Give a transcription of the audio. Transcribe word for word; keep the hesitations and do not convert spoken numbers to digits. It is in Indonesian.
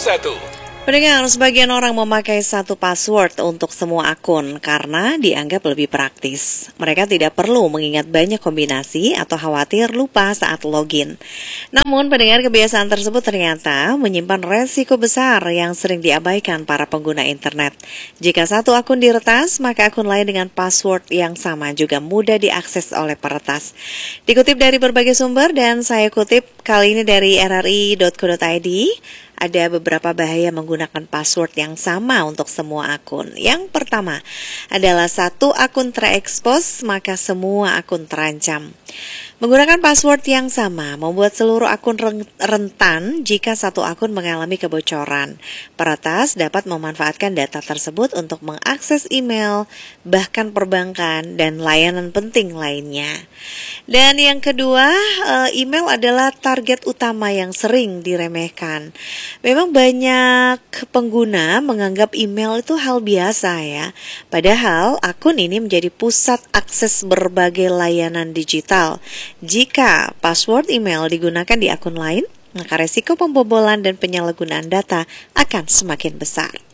satu. Pendengar, sebagian orang memakai satu password untuk semua akun karena dianggap lebih praktis. Mereka tidak perlu mengingat banyak kombinasi atau khawatir lupa saat login. Namun, pendengar, kebiasaan tersebut ternyata menyimpan resiko besar yang sering diabaikan para pengguna internet. Jika satu akun diretas, maka akun lain dengan password yang sama juga mudah diakses oleh peretas. Dikutip dari berbagai sumber dan saya kutip kali ini dari r r i dot co dot i d, ada beberapa bahaya menggunakan password yang sama untuk semua akun. Yang pertama adalah satu akun terekspos, maka semua akun terancam. Menggunakan password yang sama membuat seluruh akun rentan jika satu akun mengalami kebocoran. Peretas dapat memanfaatkan data tersebut untuk mengakses email, bahkan perbankan, dan layanan penting lainnya. Dan yang kedua, email adalah target utama yang sering diremehkan. Memang banyak pengguna menganggap email itu hal biasa ya. Padahal akun ini menjadi pusat akses berbagai layanan digital. Jika password email digunakan di akun lain, maka resiko pembobolan dan penyalahgunaan data akan semakin besar.